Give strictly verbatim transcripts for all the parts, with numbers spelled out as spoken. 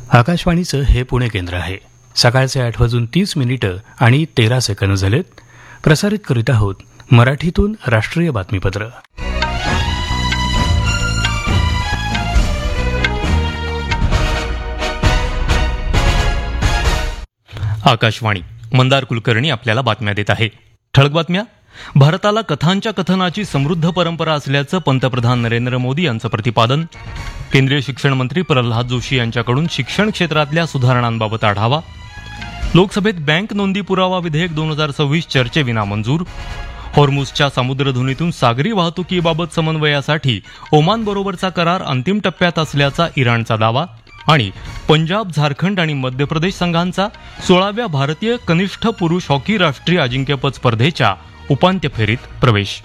आकाशवाणीचं हे पुणे केंद्र आहे. सकाळचे आठ वाजून तीस मिनिटं आणि तेरा सेकंद झालेत. प्रसारित करीत आहोत मराठीतून राष्ट्रीय बातमीपत्र. आकाशवाणी. मंदार कुलकर्णी आपल्याला बातम्या देत आहे. ठळक बातम्या. भारताला कथांच्या कथनाची समृद्ध परंपरा असल्याचं पंतप्रधान नरेंद्र मोदी यांचं प्रतिपादन. केंद्रीय शिक्षण मंत्री प्रल्हाद जोशी यांच्याकडून शिक्षण क्षेत्रातल्या सुधारणांबाबत आढावा. लोकसभेत बँक नोंदी पुरावा विधेयक दोन हजार सव्वीस चर्चेविना मंजूर. हॉर्मुझच्या सामुद्रधुनीतून सागरी वाहतुकीबाबत समन्वयासाठी ओमानबरोबरचा करार अंतिम टप्प्यात असल्याचा इराणचा दावा. आणि पंजाब, झारखंड आणि मध्य प्रदेश संघांचा सोळाव्या भारतीय कनिष्ठ पुरुष हॉकी राष्ट्रीय अजिंक्यपद स्पर्धेच्या उपांत्य फेरीत प्रवेश.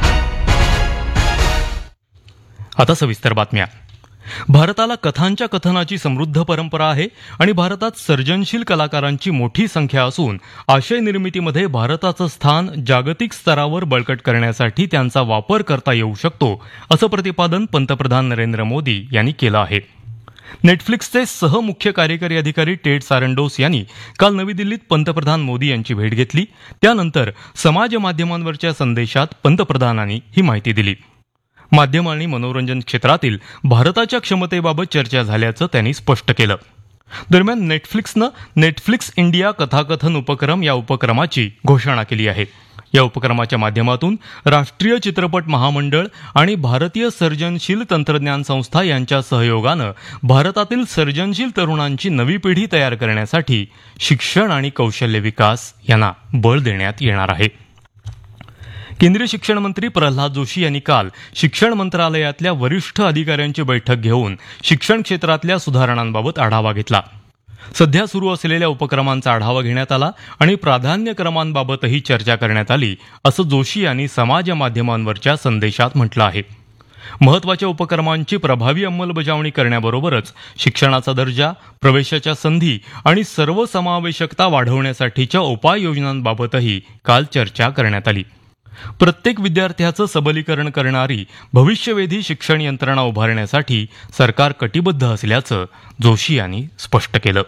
आता सविस्तर बातम्या. भारताला कथांच्या कथनाची समृद्ध परंपरा आहे आणि भारतात सर्जनशील कलाकारांची मोठी संख्या असून आशय निर्मितीमध्ये भारताचं स्थान जागतिक स्तरावर बळकट करण्यासाठी त्यांचा वापर करता येऊ शकतो, असं प्रतिपादन पंतप्रधान नरेंद्र मोदी यांनी केलं आहे. नेटफ्लिक्सचे सहमुख्य कार्यकारी अधिकारी टेड सारंडोस यांनी काल नवी दिल्लीत पंतप्रधान मोदी यांची भेट घेतली. त्यानंतर समाज माध्यमांवरच्या संदेशात पंतप्रधानांनी ही माहिती दिली. माध्यम आणि मनोरंजन क्षेत्रातील भारताच्या क्षमतेबाबत चर्चा झाल्याचं त्यांनी स्पष्ट केलं. दरम्यान नेटफ्लिक्सनं नेटफ्लिक्स इंडिया कथाकथन उपक्रम या उपक्रमाची घोषणा केली आहे. या उपक्रमाच्या माध्यमातून राष्ट्रीय चित्रपट महामंडळ आणि भारतीय सर्जनशील तंत्रज्ञान संस्था यांच्या सहयोगानं भारतातील सर्जनशील तरुणांची नवी पिढी तयार करण्यासाठी शिक्षण आणि कौशल्य विकास यांना बळ देण्यात येणार आहे. केंद्रीय शिक्षण मंत्री प्रल्हाद जोशी यांनी काल शिक्षण मंत्रालयातल्या वरिष्ठ अधिकाऱ्यांची बैठक घेऊन शिक्षण क्षेत्रातल्या सुधारणांबाबत आढावा घेतला. सध्या सुरू असलेल्या उपक्रमांचा आढावा घेण्यात आला आणि प्राधान्यक्रमांबाबतही चर्चा करण्यात आली, असं जोशी यांनी समाज माध्यमांवरच्या संदेशात म्हटलं आहे. महत्वाच्या उपक्रमांची प्रभावी अंमलबजावणी करण्याबरोबरच शिक्षणाचा दर्जा, प्रवेशाच्या संधी आणि सर्वसमावेशकता वाढवण्यासाठीच्या उपाययोजनांबाबतही काल चर्चा करण्यात आली. प्रत्येक विद्यार्थ्याचं सबलीकरण करणारी भविष्यवेधी शिक्षण यंत्रणा उभारण्यासाठी सरकार कटिबद्ध असल्याचं जोशी यांनी स्पष्ट केलं.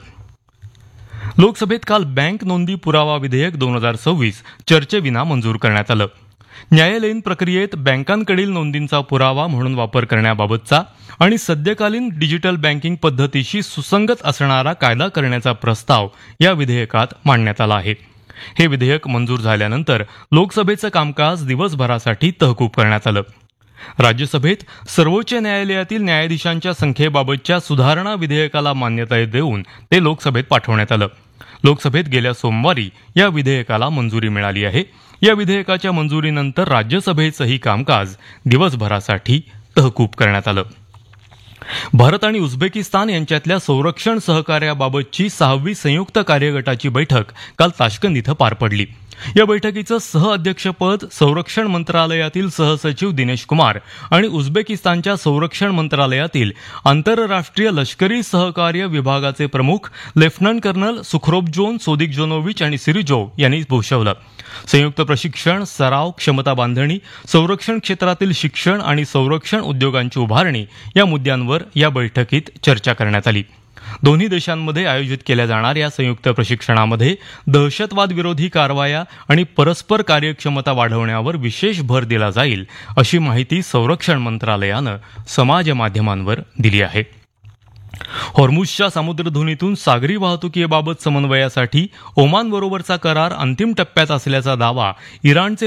लोकसभेत काल बँक नोंदी पुरावा विधेयक दोन हजार सव्वीस चर्चेविना मंजूर करण्यात आलं. न्यायालयीन प्रक्रियेत बँकांकडील नोंदींचा पुरावा म्हणून वापर करण्याबाबतचा आणि सद्यकालीन डिजिटल बँकिंग पद्धतीशी सुसंगत असणारा कायदा करण्याचा प्रस्ताव या विधेयकात मांडण्यात आला आहे. हे विधेयक मंजूर झाल्यानंतर लोकसभेचं कामकाज दिवसभरासाठी तहकूब करण्यात आलं. राज्यसभेत सर्वोच्च न्यायालयातील न्यायाधीशांच्या संख्येबाबतच्या सुधारणा विधेयकाला मान्यता देऊन ते लोकसभेत पाठवण्यात आलं. लोकसभेत गेल्या सोमवारी या विधेयकाला मंजुरी मिळाली आहे. या विधेयकाच्या मंजुरीनंतर राज्यसभेचंही कामकाज दिवसभरासाठी तहकूब करण्यात आलं. भारत आणि उझबेकिस्तान यांच्यातल्या संरक्षण सहकार्याबाबतची सहावी संयुक्त कार्यगटाची बैठक काल ताश्कंद इथं पार पडली. या बैठकीचं सहअध्यक्षपद संरक्षण मंत्रालयातील सहसचिव दिनेश कुमार आणि उझबेकिस्तानच्या संरक्षण मंत्रालयातील आंतरराष्ट्रीय लष्करी सहकार्य विभागाचे प्रमुख लेफ्टनंट कर्नल सुखरोबजोन सोदिकजोनोविच आणि सिरिजोव यांनी भूषवलं. संयुक्त प्रशिक्षण, सराव, क्षमता बांधणी, संरक्षण क्षेत्रातील शिक्षण आणि संरक्षण उद्योगांची उभारणी या मुद्द्यांवर या बैठकीत चर्चा करण्यात आली. दोन्ही देशांमध्ये आयोजित केल्या जाणाऱ्या संयुक्त प्रशिक्षणामध्ये दहशतवाद विरोधी कारवाया आणि परस्पर कार्यक्षमता वाढवण्यावर विशेष भर दिला जाईल, अशी माहिती संरक्षण मंत्रालयानं समाज माध्यमांवर दिली आहे. हॉर्मुझच्या सामुद्रधुनीतून सागरी वाहतुकीबाबत समन्वयासाठी ओमानबरोबरचा करार अंतिम टप्प्यात असल्याचा दावा इराणचे